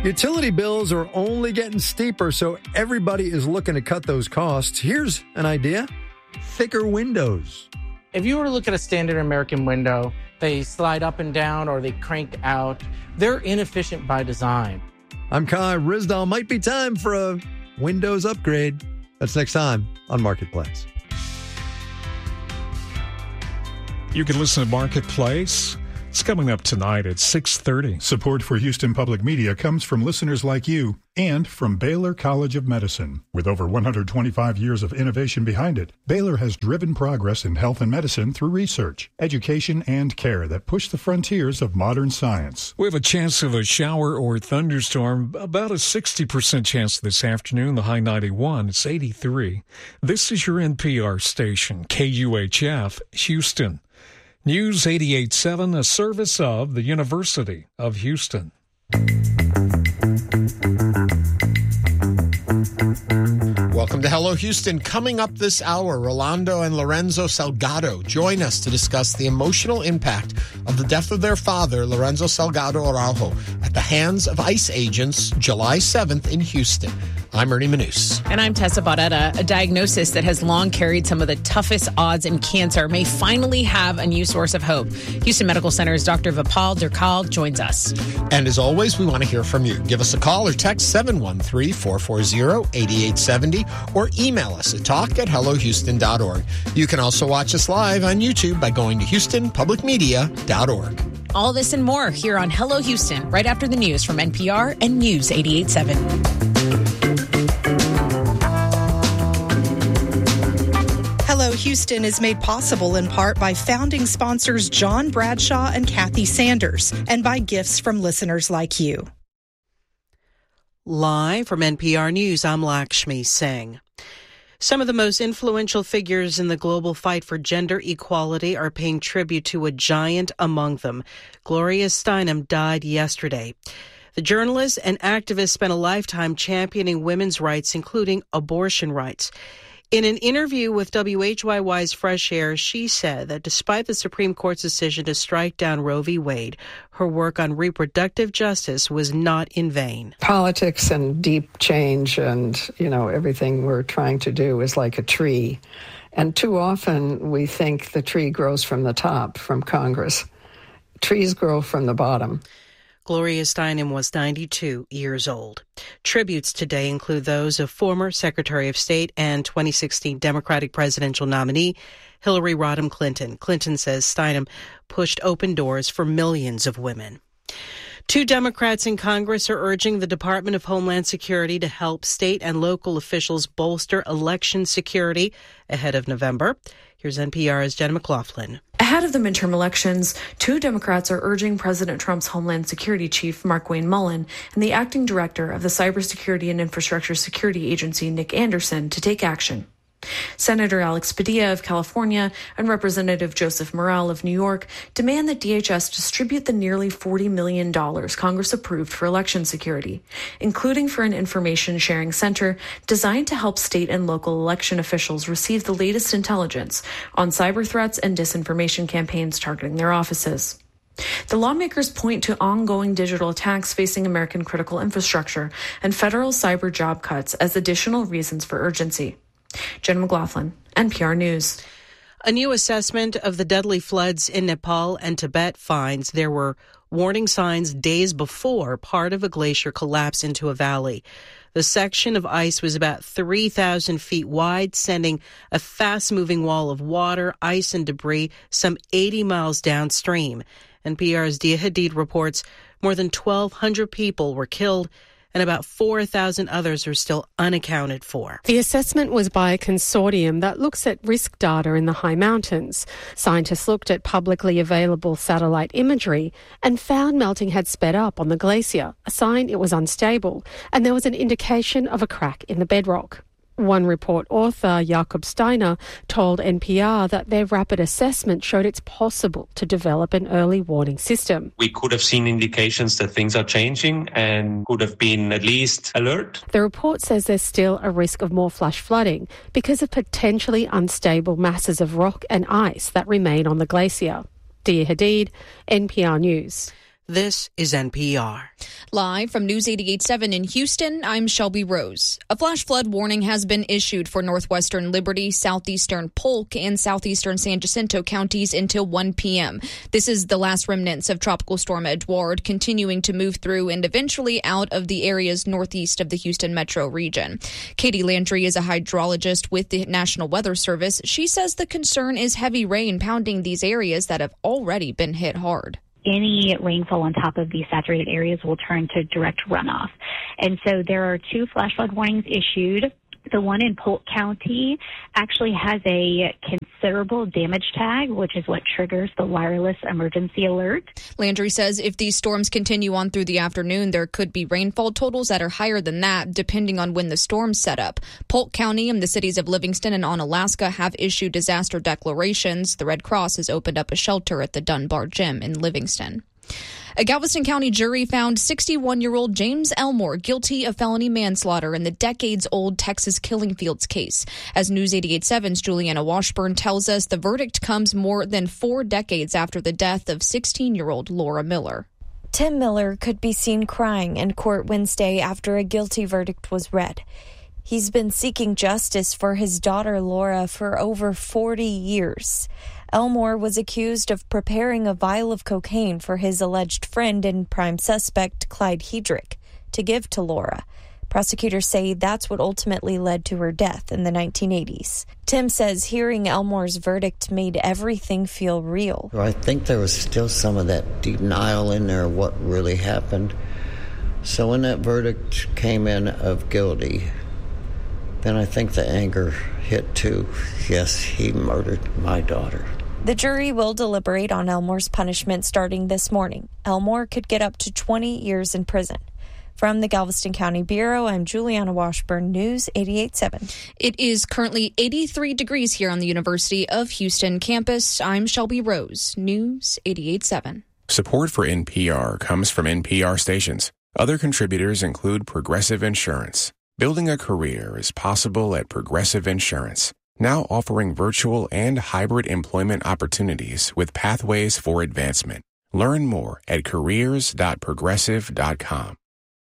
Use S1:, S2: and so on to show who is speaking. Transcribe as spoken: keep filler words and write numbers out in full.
S1: Utility bills are only getting steeper, so everybody is looking to cut those costs. Here's an idea: thicker windows.
S2: If you were to look at a standard American window, they slide up and down or they crank out. They're inefficient by design.
S1: I'm Kai Ryssdal. Might be time for a Windows upgrade. That's next time on Marketplace.
S3: You can listen to Marketplace. It's coming up tonight at six thirty.
S4: Support for Houston Public Media comes from listeners like you and from Baylor College of Medicine. With over one hundred twenty-five years of innovation behind it, Baylor has driven progress in health and medicine through research, education, and care that push the frontiers of modern science.
S3: We have a chance of a shower or thunderstorm, about a sixty percent chance this afternoon, the high ninety-one, it's eighty-three. This is your N P R station, K U H F, Houston. News eighty-eight point seven, a service of the University of Houston.
S5: Welcome to Hello Houston. Coming up this hour, Rolando and Lorenzo Salgado join us to discuss the emotional impact of the death of their father, Lorenzo Salgado Araujo, at the hands of ICE agents July seventh in Houston. I'm Ernie Manous.
S6: And I'm Tessa Barrera. A diagnosis that has long carried some of the toughest odds in cancer may finally have a new source of hope. Houston Medical Center's Doctor Vipal Durkal joins us.
S5: And as always, we want to hear from you. Give us a call or text seven one three, four four zero, eight eight seven zero or email us at talk at hello houston dot org. You can also watch us live on YouTube by going to houston public media dot org.
S6: All this and more here on Hello Houston, right after the news from N P R and News eighty-eight point seven.
S7: Hello Houston is made possible in part by founding sponsors John Bradshaw and Kathy Sanders, and by gifts from listeners like you.
S8: Live from N P R News, I'm Lakshmi Singh. Some of the most influential figures in the global fight for gender equality are paying tribute to a giant among them. Gloria Steinem died yesterday. The journalist and activist spent a lifetime championing women's rights, including abortion rights. In an interview with W H Y Y's Fresh Air, she said that despite the Supreme Court's decision to strike down Roe v. Wade, her work on reproductive justice was not in vain.
S9: Politics and deep change and, you know, everything we're trying to do is like a tree. And too often we think the tree grows from the top, from Congress. Trees grow from the bottom.
S8: Gloria Steinem was ninety-two years old. Tributes today include those of former Secretary of State and twenty sixteen Democratic presidential nominee Hillary Rodham Clinton. Clinton says Steinem pushed open doors for millions of women. Two Democrats in Congress are urging the Department of Homeland Security to help state and local officials bolster election security ahead of November. Here's N P R's Jen McLaughlin.
S10: Ahead of the midterm elections, two Democrats are urging President Trump's Homeland Security Chief, Markwayne Mullin, and the acting director of the Cybersecurity and Infrastructure Security Agency, Nick Anderson, to take action. Senator Alex Padilla of California and Representative Joseph Morell of New York demand that D H S distribute the nearly forty million dollars Congress approved for election security, including for an information sharing center designed to help state and local election officials receive the latest intelligence on cyber threats and disinformation campaigns targeting their offices. The lawmakers point to ongoing digital attacks facing American critical infrastructure and federal cyber job cuts as additional reasons for urgency. Jen McLaughlin, N P R News.
S8: A new assessment of the deadly floods in Nepal and Tibet finds there were warning signs days before part of a glacier collapsed into a valley. The section of ice was about three thousand feet wide, sending a fast-moving wall of water, ice, and debris some eighty miles downstream. N P R's Dia Hadid reports more than twelve hundred people were killed, and about four thousand others are still unaccounted for.
S11: The assessment was by a consortium that looks at risk data in the high mountains. Scientists looked at publicly available satellite imagery and found melting had sped up on the glacier, a sign it was unstable, and there was an indication of a crack in the bedrock. One report author, Jakob Steiner, told N P R that their rapid assessment showed it's possible to develop an early warning system.
S12: We could have seen indications that things are changing and could have been at least alert.
S11: The report says there's still a risk of more flash flooding because of potentially unstable masses of rock and ice that remain on the glacier. Dia Hadid, N P R News.
S8: This is N P R.
S13: Live from News eighty-eight point seven in Houston, I'm Shelby Rose. A flash flood warning has been issued for northwestern Liberty, southeastern Polk, and southeastern San Jacinto counties until one p.m. This is the last remnants of Tropical Storm Edouard continuing to move through and eventually out of the areas northeast of the Houston metro region. Katie Landry is a hydrologist with the National Weather Service. She says the concern is heavy rain pounding these areas that have already been hit hard.
S14: Any rainfall on top of these saturated areas will turn to direct runoff. And so there are two flash flood warnings issued. The one in Polk County actually has a considerable damage tag, which is what triggers the wireless emergency alert.
S13: Landry says if these storms continue on through the afternoon, there could be rainfall totals that are higher than that, depending on when the storms set up. Polk County and the cities of Livingston and Onalaska have issued disaster declarations. The Red Cross has opened up a shelter at the Dunbar Gym in Livingston. A Galveston County jury found sixty-one-year-old James Elmore guilty of felony manslaughter in the decades-old Texas Killing Fields case. As News eighty-eight point seven's Juliana Washburn tells us, the verdict comes more than four decades after the death of sixteen-year-old Laura Miller.
S15: Tim Miller could be seen crying in court Wednesday after a guilty verdict was read. He's been seeking justice for his daughter Laura for over forty years. Elmore was accused of preparing a vial of cocaine for his alleged friend and prime suspect, Clyde Hedrick, to give to Laura. Prosecutors say that's what ultimately led to her death in the nineteen eighties. Tim says hearing Elmore's verdict made everything feel real.
S16: Well, I think there was still some of that denial in there of what really happened. So when that verdict came in of guilty, then I think the anger hit too. Yes, he murdered my daughter.
S15: The jury will deliberate on Elmore's punishment starting this morning. Elmore could get up to twenty years in prison. From the Galveston County Bureau, I'm Juliana Washburn, News eighty-eight point seven.
S13: It is currently eighty-three degrees here on the University of Houston campus. I'm Shelby Rose, News eighty-eight point seven.
S17: Support for N P R comes from N P R stations. Other contributors include Progressive Insurance. Building a career is possible at Progressive Insurance, now offering virtual and hybrid employment opportunities with pathways for advancement. Learn more at careers dot progressive dot com.